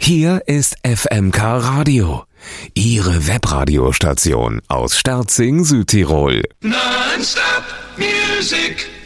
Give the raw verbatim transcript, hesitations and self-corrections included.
Hier ist F M K Radio, Ihre Webradiostation aus Sterzing, Südtirol. Non-Stop Music.